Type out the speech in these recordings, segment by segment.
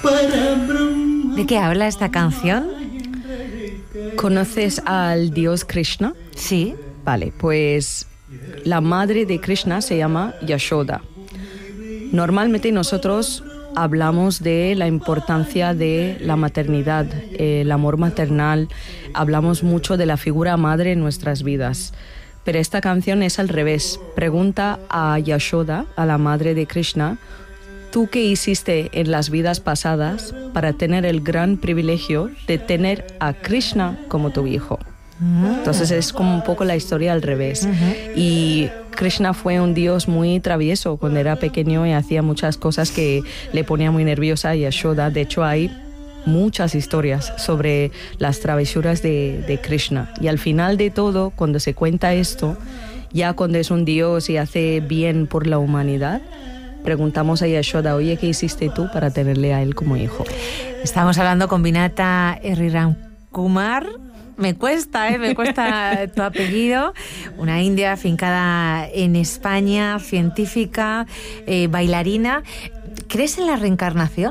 ¿De qué habla esta canción? ¿Conoces al dios Krishna? Sí. Vale, pues la madre de Krishna se llama Yashoda. Normalmente nosotros hablamos de la importancia de la maternidad, el amor maternal, hablamos mucho de la figura madre en nuestras vidas. Pero esta canción es al revés. Pregunta a Yashoda, a la madre de Krishna, ¿tú qué hiciste en las vidas pasadas para tener el gran privilegio de tener a Krishna como tu hijo? Entonces es como un poco la historia al revés. Y Krishna fue un dios muy travieso cuando era pequeño y hacía muchas cosas que le ponía muy nerviosa a Yashoda. De hecho, hay muchas historias sobre las travesuras de Krishna. Y al final de todo, cuando se cuenta esto, ya cuando es un dios y hace bien por la humanidad, preguntamos a Yashoda, oye, ¿qué hiciste tú para tenerle a él como hijo? Estamos hablando con Vinata Sriramkumar. Me cuesta tu apellido. Una india afincada en España, científica, bailarina. ¿Crees en la reencarnación?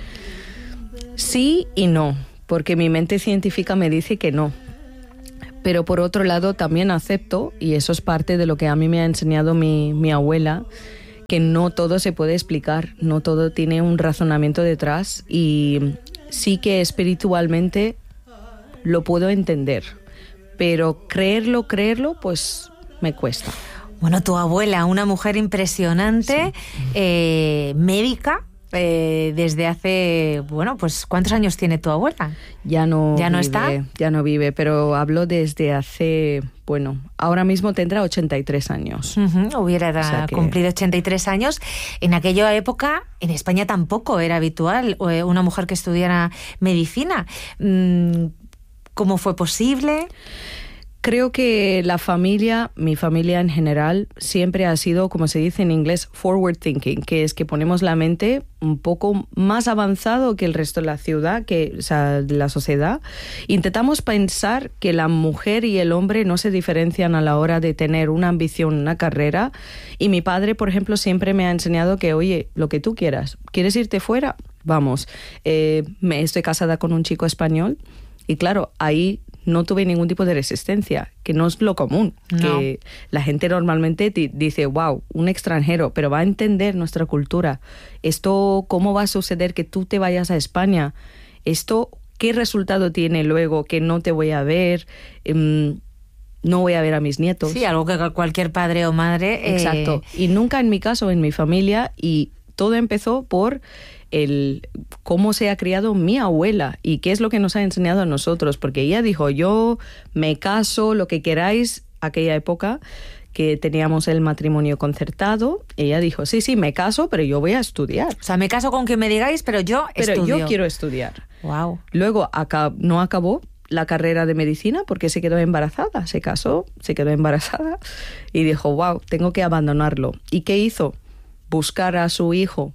Sí y no, porque mi mente científica me dice que no. Pero por otro lado también acepto, y eso es parte de lo que a mí me ha enseñado mi abuela, que no todo se puede explicar, no todo tiene un razonamiento detrás, y sí que espiritualmente lo puedo entender, pero creerlo, pues me cuesta. Bueno, tu abuela, una mujer impresionante, sí. Médica, desde hace, bueno, pues ¿cuántos años tiene tu abuela? Ya no vive, está. Ya no vive, pero hablo desde hace, bueno, ahora mismo tendrá 83 años. Hubiera cumplido 83 años. En aquella época, en España tampoco era habitual una mujer que estudiara medicina. ¿Cómo fue posible? Creo que mi familia en general, siempre ha sido, como se dice en inglés, forward thinking, que es que ponemos la mente un poco más avanzado que el resto de la ciudad, de la sociedad. Intentamos pensar que la mujer y el hombre no se diferencian a la hora de tener una ambición, una carrera. Y mi padre, por ejemplo, siempre me ha enseñado que, oye, lo que tú quieras, ¿quieres irte fuera? Vamos. Estoy casada con un chico español y claro, ahí no tuve ningún tipo de resistencia, que no es lo común. No. Que la gente normalmente dice, wow, un extranjero, pero va a entender nuestra cultura. Esto, ¿cómo va a suceder que tú te vayas a España? Esto, ¿qué resultado tiene luego que no te voy a ver? No voy a ver a mis nietos. Sí, algo que cualquier padre o madre... Exacto. Y nunca en mi caso, en mi familia, y todo empezó por cómo se ha criado mi abuela y qué es lo que nos ha enseñado a nosotros, porque ella dijo, yo me caso, lo que queráis, aquella época que teníamos el matrimonio concertado, ella dijo, sí, me caso, pero yo voy a estudiar. O sea, me caso con quien me digáis, pero yo estudio. Pero yo quiero estudiar. Wow. Luego no acabó la carrera de medicina porque se quedó embarazada, se casó, se quedó embarazada y dijo, wow, tengo que abandonarlo. ¿Y qué hizo? Buscar a su hijo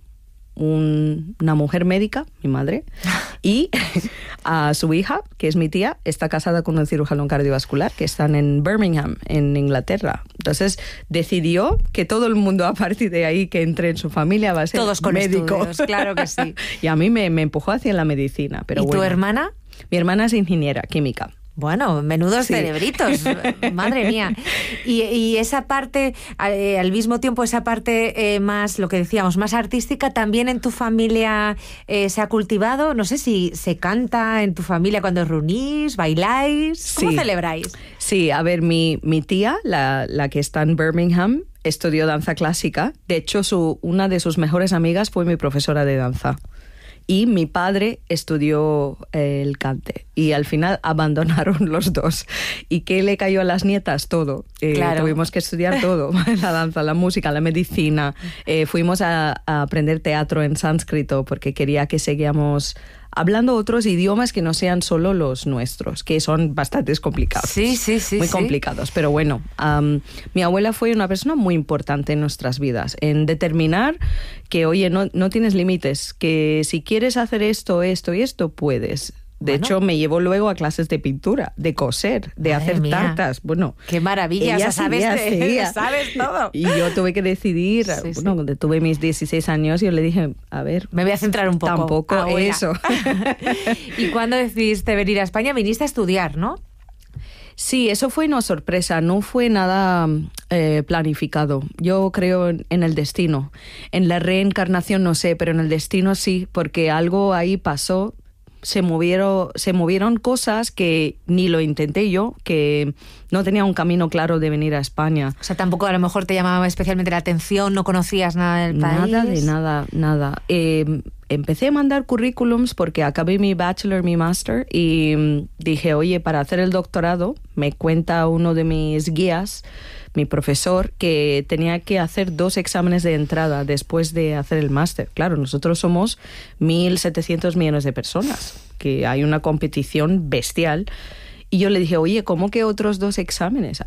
una mujer médica, mi madre, y a su hija, que es mi tía, está casada con un cirujano cardiovascular que están en Birmingham, en Inglaterra. Entonces decidió que todo el mundo a partir de ahí que entre en su familia va a ser todos con médico. Estudios, claro que sí. Y a mí me empujó hacia la medicina. Pero ¿Y tu hermana? Mi hermana es ingeniera química. Bueno, menudos cerebritos, madre mía. Y esa parte, al mismo tiempo, esa parte más, lo que decíamos, más artística, ¿también en tu familia se ha cultivado? No sé si se canta en tu familia cuando os reunís, bailáis, ¿cómo celebráis? Sí, a ver, mi tía, la que está en Birmingham, estudió danza clásica. De hecho, una de sus mejores amigas fue mi profesora de danza. Y mi padre estudió el cante y al final abandonaron los dos. ¿Y qué le cayó a las nietas? Todo. Claro. Tuvimos que estudiar todo, la danza, la música, la medicina. Fuimos a aprender teatro en sánscrito porque quería que seguíamos hablando otros idiomas que no sean solo los nuestros, que son bastante complicados. Sí. Muy complicados. Pero bueno, mi abuela fue una persona muy importante en nuestras vidas, en determinar que, oye, no tienes límites, que si quieres hacer esto y esto, puedes. De hecho, me llevó luego a clases de pintura, de coser, de hacer tartas. Bueno, qué maravilla, ella sabes todo. Y yo tuve que decidir, cuando tuve mis 16 años, yo le dije, a ver, me voy a centrar un poco. Tampoco eso. ¿Y cuándo decidiste venir a España? Viniste a estudiar, ¿no? Sí, eso fue una sorpresa, no fue nada planificado. Yo creo en el destino. En la reencarnación no sé, pero en el destino sí, porque algo ahí pasó. Se movieron cosas que ni lo intenté yo, que no tenía un camino claro de venir a España. O sea, tampoco a lo mejor te llamaba especialmente la atención, no conocías nada del país. Nada. Empecé a mandar currículums porque acabé mi bachelor, mi master, y dije, oye, para hacer el doctorado, me cuenta uno de mis guías, mi profesor, que tenía que hacer 2 exámenes de entrada después de hacer el máster. Claro, nosotros somos 1.700 millones de personas, que hay una competición bestial. Y yo le dije, oye, ¿cómo que otros 2 exámenes?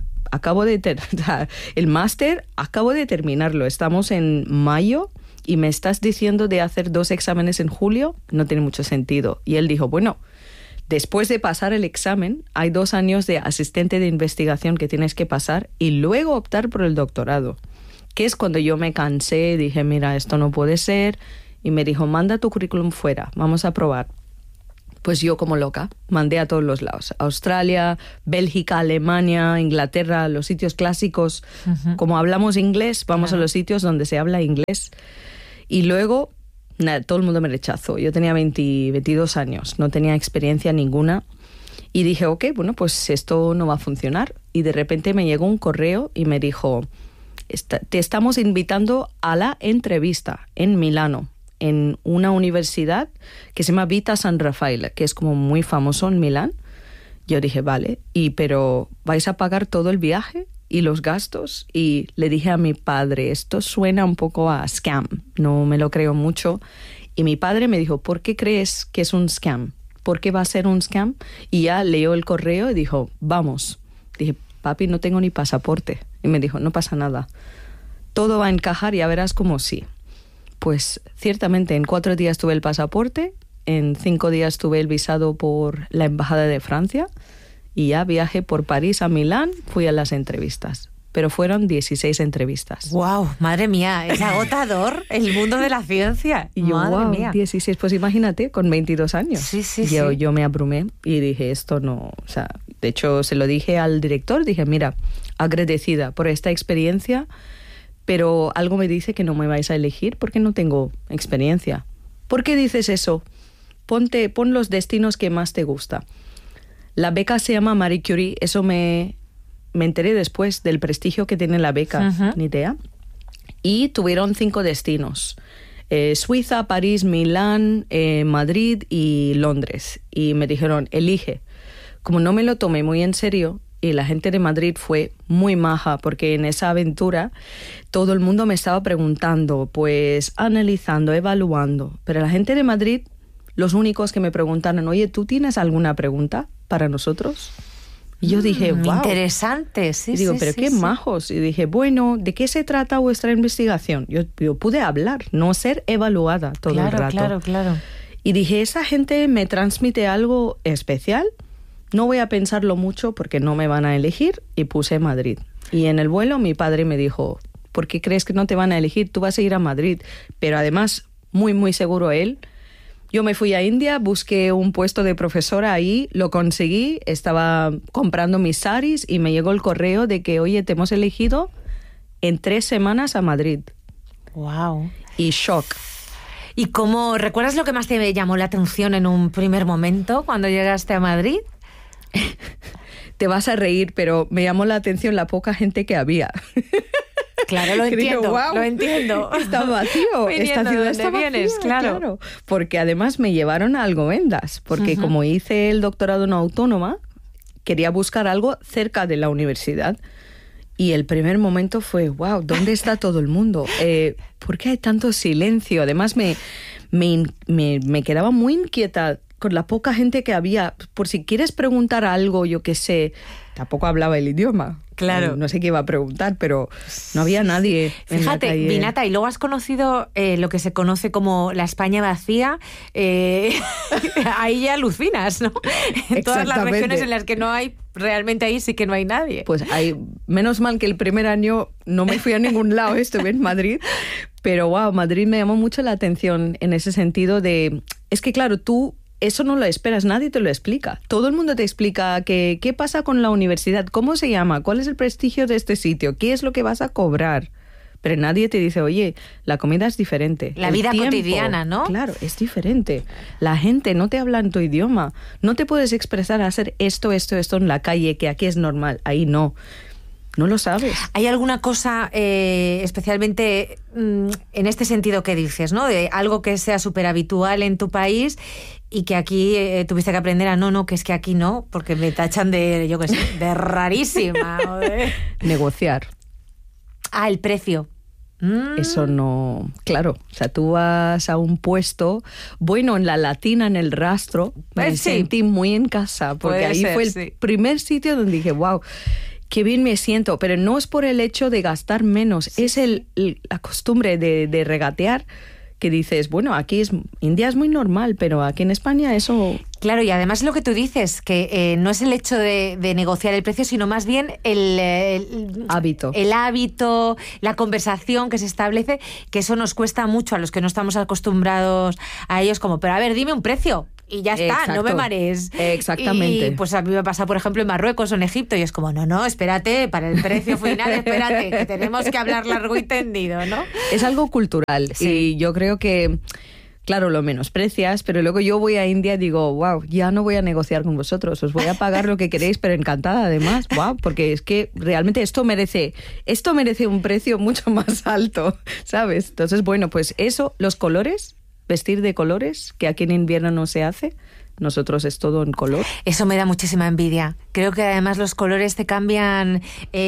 El máster acabo de terminarlo, estamos en mayo y me estás diciendo de hacer 2 exámenes en julio, no tiene mucho sentido. Y él dijo, bueno, después de pasar el examen, hay 2 años de asistente de investigación que tienes que pasar y luego optar por el doctorado. Que es cuando yo me cansé, dije, mira, esto no puede ser. Y me dijo, manda tu currículum fuera, vamos a probar. Pues yo como loca, mandé a todos los lados. Australia, Bélgica, Alemania, Inglaterra, los sitios clásicos. Uh-huh. Como hablamos inglés, vamos a los sitios donde se habla inglés. Y luego, todo el mundo me rechazó. Yo tenía 22 años, no tenía experiencia ninguna. Y dije, ok, bueno, pues esto no va a funcionar. Y de repente me llegó un correo y me dijo, te estamos invitando a la entrevista en Milano, en una universidad que se llama Vita San Rafael, que es como muy famoso en Milán. Yo dije, vale, pero ¿vais a pagar todo el viaje y los gastos? Y le dije a mi padre, esto suena un poco a scam, no me lo creo mucho. Y mi padre me dijo, ¿por qué crees que es un scam? ¿Por qué va a ser un scam? Y ya leyó el correo y dijo, vamos. Dije, papi, no tengo ni pasaporte. Y me dijo, no pasa nada, todo va a encajar y ya verás como sí. Pues ciertamente en 4 días tuve el pasaporte, en 5 días tuve el visado por la Embajada de Francia y ya viajé por París a Milán, fui a las entrevistas. Pero fueron 16 entrevistas. ¡Wow! Madre mía, es agotador el mundo de la ciencia. Y yo, madre wow, mía. 16, pues imagínate, con 22 años. Sí. Yo me abrumé y dije, esto no... O sea, de hecho, se lo dije al director, dije, mira, agradecida por esta experiencia, pero algo me dice que no me vais a elegir porque no tengo experiencia. ¿Por qué dices eso? Pon los destinos que más te gusta. La beca se llama Marie Curie, eso me enteré después del prestigio que tiene la beca, ni idea. Y tuvieron 5 destinos. Suiza, París, Milán, Madrid y Londres. Y me dijeron, elige. Como no me lo tomé muy en serio, y la gente de Madrid fue muy maja, porque en esa aventura todo el mundo me estaba preguntando, pues analizando, evaluando. Pero la gente de Madrid, los únicos que me preguntaron, oye, ¿tú tienes alguna pregunta para nosotros? Y yo dije, wow. Interesante, sí. Y digo, sí, pero sí, qué sí. majos. Y dije, bueno, ¿de qué se trata vuestra investigación? Yo pude hablar, no ser evaluada todo el rato. Claro. Y dije, esa gente me transmite algo especial. No voy a pensarlo mucho porque no me van a elegir, y puse Madrid. Y en el vuelo mi padre me dijo, ¿por qué crees que no te van a elegir? Tú vas a ir a Madrid. Pero además, muy, muy seguro él. Yo me fui a India, busqué un puesto de profesora ahí, lo conseguí, estaba comprando mis saris y me llegó el correo de que, oye, te hemos elegido en 3 semanas a Madrid. Wow. Y shock. ¿Y cómo recuerdas lo que más te llamó la atención en un primer momento cuando llegaste a Madrid? Te vas a reír, pero me llamó la atención la poca gente que había. Claro, lo entiendo, digo, wow, lo entiendo. Está vacío, esta ciudad está vacía, claro. Porque además me llevaron a Alcobendas, porque como hice el doctorado en autónoma, quería buscar algo cerca de la universidad. Y el primer momento fue, wow, ¿dónde está todo el mundo? ¿Por qué hay tanto silencio? Además me quedaba muy inquieta con la poca gente que había, por si quieres preguntar algo, yo qué sé, tampoco hablaba el idioma. Claro. No sé qué iba a preguntar, pero no había nadie en la calle. Fíjate, Vinata, y luego has conocido lo que se conoce como la España vacía. Ahí ya alucinas, ¿no? En todas las regiones en las que no hay, realmente ahí sí que no hay nadie. Pues menos mal que el primer año no me fui a ningún lado, estuve en Madrid. Pero wow, Madrid me llamó mucho la atención en ese sentido de... Es que claro, tú... Eso no lo esperas, nadie te lo explica. Todo el mundo te explica qué pasa con la universidad, cómo se llama, cuál es el prestigio de este sitio, qué es lo que vas a cobrar. Pero nadie te dice, oye, la comida es diferente. La vida cotidiana, ¿no? Claro, es diferente. La gente no te habla en tu idioma. No te puedes expresar a hacer esto en la calle, que aquí es normal. Ahí no. No lo sabes. ¿Hay alguna cosa especialmente en este sentido que dices, ¿no? De algo que sea súper habitual en tu país y que aquí tuviste que aprender a no, que es que aquí no, porque me tachan de, yo qué sé, de rarísima. Negociar. El precio. Eso no... Claro, o sea, tú vas a un puesto, bueno, en la Latina, en el Rastro, me sentí muy en casa, porque ahí fue el primer sitio donde dije, wow, qué bien me siento, pero no es por el hecho de gastar menos, es la costumbre de regatear, que dices, bueno, India es muy normal, pero aquí en España eso... Claro, y además lo que tú dices, que no es el hecho de negociar el precio, sino más bien el hábito. El hábito, la conversación que se establece, que eso nos cuesta mucho a los que no estamos acostumbrados a ellos, como, pero a ver, dime un precio. Y ya está, exacto. No me marees. Exactamente. Y pues a mí me pasa, por ejemplo, en Marruecos o en Egipto, y es como, no, espérate, para el precio final, espérate, que tenemos que hablar largo y tendido, ¿no? Es algo cultural, sí. Y yo creo que, claro, lo menosprecias, pero luego yo voy a India y digo, wow, ya no voy a negociar con vosotros, os voy a pagar lo que queréis, pero encantada además, wow, porque es que realmente esto merece un precio mucho más alto, ¿sabes? Entonces, bueno, pues eso, los colores... Vestir de colores, que aquí en invierno no se hace. Nosotros es todo en color. Eso me da muchísima envidia. Creo que además los colores te cambian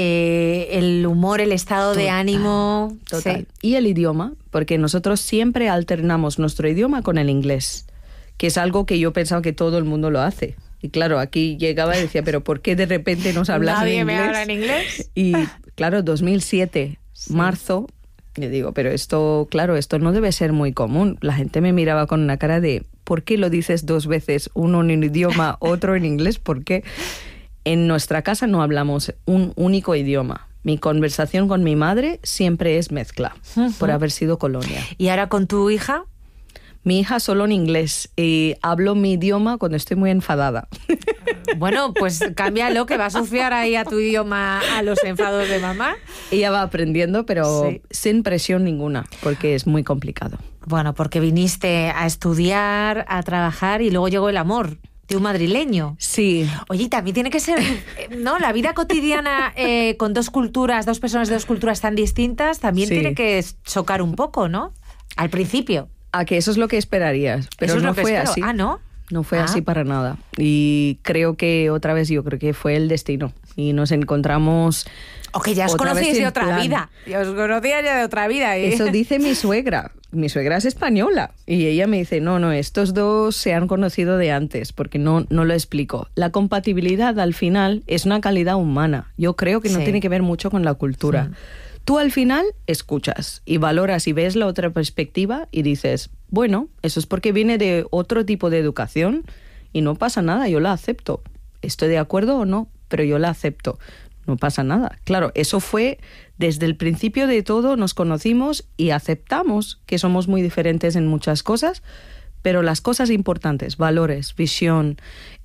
el humor, el estado de ánimo. Total. Sí. Y el idioma, porque nosotros siempre alternamos nuestro idioma con el inglés, que es algo que yo pensaba que todo el mundo lo hace. Y claro, aquí llegaba y decía, pero ¿por qué de repente nos hablas en inglés? ¿Nadie me habla en inglés? Y claro, 2007, marzo... Yo digo, pero esto no debe ser muy común. La gente me miraba con una cara de, ¿por qué lo dices dos veces? Uno en un idioma, otro en inglés. ¿Por qué? En nuestra casa no hablamos un único idioma. Mi conversación con mi madre siempre es mezcla, por haber sido colonia. ¿Y ahora con tu hija? Mi hija solo en inglés y hablo mi idioma cuando estoy muy enfadada. Bueno, pues cámbialo, que va a asociar ahí a tu idioma a los enfados de mamá. Ella va aprendiendo, pero sin presión ninguna, porque es muy complicado. Bueno, porque viniste a estudiar, a trabajar y luego llegó el amor de un madrileño. Sí. Oye, también tiene que ser, ¿no? La vida cotidiana con dos personas de dos culturas tan distintas, también tiene que chocar un poco, ¿no? Al principio. A que eso es lo que esperarías, pero eso no fue así. Ah, ¿no? No fue así para nada. Y creo que yo creo que fue el destino. Y nos encontramos... O que ya os conocíais de otra vida. Ya os conocíais ya de otra vida. Eso dice mi suegra. Mi suegra es española. Y ella me dice, no, estos dos se han conocido de antes, porque no lo explico. La compatibilidad al final es una calidad humana. Yo creo que no tiene que ver mucho con la cultura. Sí. Tú al final escuchas y valoras y ves la otra perspectiva y dices, bueno, eso es porque viene de otro tipo de educación y no pasa nada, yo la acepto. ¿Estoy de acuerdo o no? Pero yo la acepto. No pasa nada. Claro, eso fue desde el principio de todo, nos conocimos y aceptamos que somos muy diferentes en muchas cosas, pero las cosas importantes, valores, visión,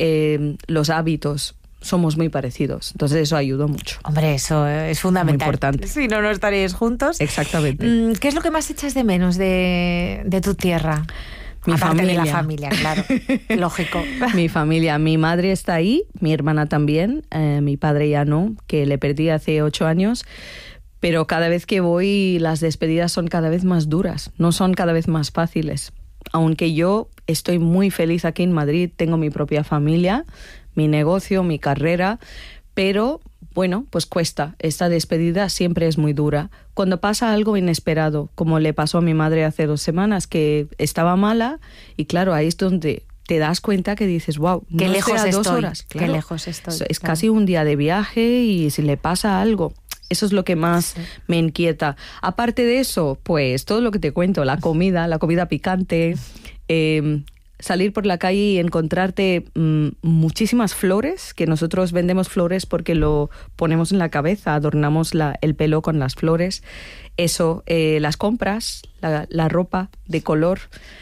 los hábitos... somos muy parecidos. Entonces eso ayudó mucho. Hombre, eso es fundamental. Muy importante. Si no estaríais juntos. Exactamente. ¿Qué es lo que más echas de menos de tu tierra? Mi familia. De la familia, claro. Lógico. Mi familia. Mi madre está ahí, mi hermana también, mi padre ya no, que le perdí hace 8 años. Pero cada vez que voy, las despedidas son cada vez más duras, no son cada vez más fáciles. Aunque yo estoy muy feliz aquí en Madrid, tengo mi propia familia, mi negocio, mi carrera, pero bueno, pues cuesta. Esta despedida siempre es muy dura. Cuando pasa algo inesperado, como le pasó a mi madre hace 2 semanas, que estaba mala, y claro, ahí es donde te das cuenta que dices, wow, qué no lejos estoy a estoy, 2 horas. qué lejos estoy. Es casi un día de viaje y si le pasa algo. Eso es lo que más me inquieta. Aparte de eso, pues todo lo que te cuento, la comida picante, salir por la calle y encontrarte muchísimas flores, que nosotros vendemos flores porque lo ponemos en la cabeza, adornamos el pelo con las flores. Eso, las compras, la ropa de color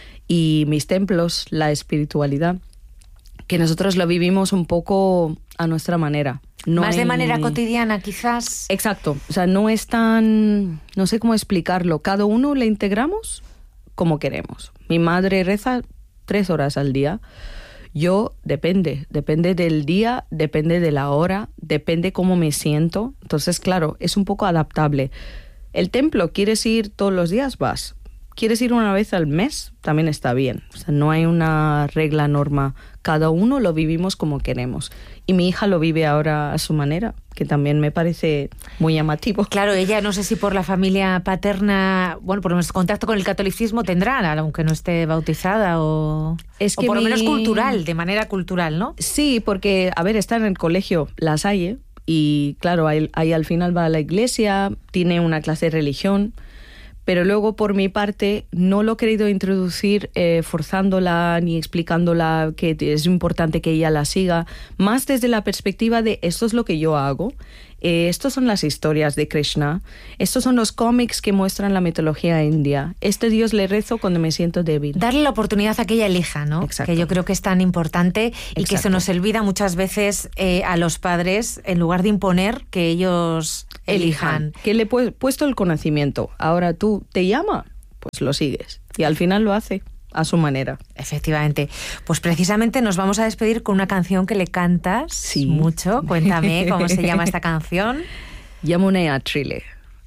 y mis templos, la espiritualidad, que nosotros lo vivimos un poco a nuestra manera. Más de manera cotidiana, quizás. Exacto. O sea, no es tan... No sé cómo explicarlo. Cada uno le integramos como queremos. Mi madre reza 3 horas al día. Yo, depende del día, depende de la hora, depende cómo me siento. Entonces, claro, es un poco adaptable. El templo, ¿quieres ir todos los días? Vas. ¿Quieres ir una vez al mes? También está bien. O sea, no hay una regla, norma. Cada uno lo vivimos como queremos. Y mi hija lo vive ahora a su manera, que también me parece muy llamativo. Claro, ella no sé si por la familia paterna, bueno, por nuestro contacto con el catolicismo tendrá, aunque no esté bautizada, o por lo menos cultural, de manera cultural, ¿no? Sí, porque, a ver, está en el colegio La Salle y, claro, ahí al final va a la iglesia, tiene una clase de religión. Pero luego, por mi parte, no lo he querido introducir forzándola ni explicándola que es importante que ella la siga, más desde la perspectiva de esto es lo que yo hago, estos son las historias de Krishna, estos son los cómics que muestran la mitología india, este Dios le rezo cuando me siento débil. Darle la oportunidad a que ella elija, ¿no? Exacto. Que yo creo que es tan importante. Exacto. Y que se nos olvida muchas veces a los padres, en lugar de imponer, que ellos elijan. Que le he puesto el conocimiento. Ahora tú te llama, pues lo sigues. Y al final lo hace a su manera. Efectivamente. Pues precisamente nos vamos a despedir con una canción que le cantas mucho. Cuéntame cómo se llama esta canción. Yamunea Trile.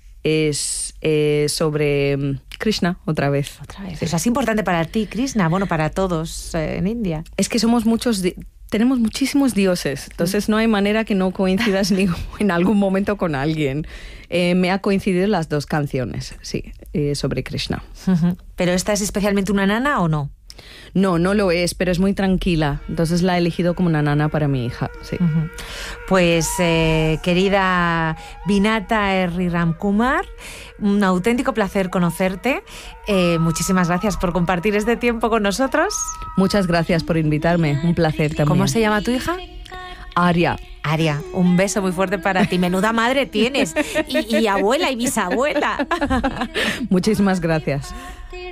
Es sobre Krishna, otra vez. Sí. O sea, es importante para ti, Krishna, bueno, para todos en India. Es que somos tenemos muchísimos dioses, entonces no hay manera que no coincidas en algún momento con alguien. Me ha coincidido las 2 canciones, sí, sobre Krishna. ¿Pero esta es especialmente una nana o no? No, no lo es, pero es muy tranquila. Entonces la he elegido como una nana para mi hija, sí. Pues, querida Vinata R. Ramkumar, un auténtico placer conocerte. Muchísimas gracias por compartir este tiempo con nosotros. Muchas gracias por invitarme, un placer también. ¿Cómo se llama tu hija? Aria. Aria, un beso muy fuerte para ti. Menuda madre tienes. Y abuela y bisabuela. Muchísimas gracias.